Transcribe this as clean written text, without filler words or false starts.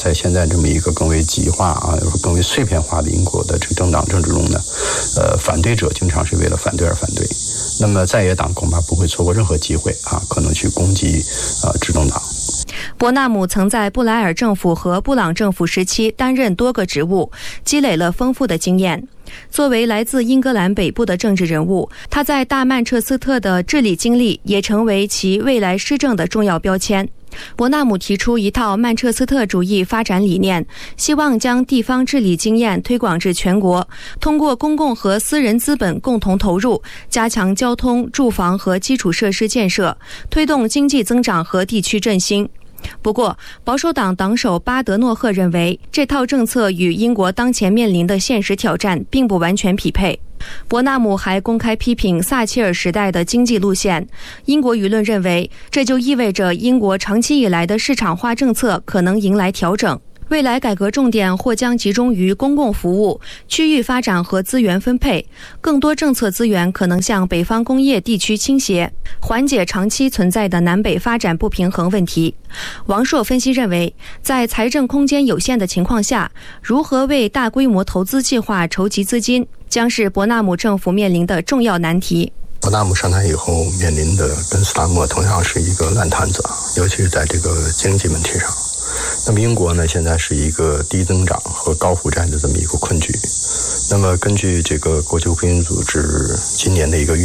在现在这么一个更为极化更为碎片化的英国的这个政党政治中呢，反对者经常是为了反对而反对。那么在野党恐怕不会错过任何机会可能去攻击执政党。 伯纳姆曾在布莱尔政府和布朗政府时期担任多个职务，积累了丰富的经验。作为来自英格兰北部的政治人物，他在大曼彻斯特的治理经历也成为其未来施政的重要标签。伯纳姆提出一套曼彻斯特主义发展理念，希望将地方治理经验推广至全国，通过公共和私人资本共同投入，加强交通、住房和基础设施建设，推动经济增长和地区振兴。不过，保守党党首巴德诺赫认为，这套政策与英国当前面临的现实挑战并不完全匹配。伯纳姆还公开批评撒切尔时代的经济路线，英国舆论认为，这就意味着英国长期以来的市场化政策可能迎来调整。未来改革重点或将集中于公共服务、区域发展和资源分配，更多政策资源可能向北方工业地区倾斜，缓解长期存在的南北发展不平衡问题。王朔分析认为，在财政空间有限的情况下，如何为大规模投资计划筹集资金，将是伯纳姆政府面临的重要难题。 伯纳姆上台以后面临的跟斯达默同样是一个烂摊子，尤其是在这个经济问题上。那么英国呢，现在是一个低增长和高负债的这么一个困局。那么根据这个国际货币组织今年的一个预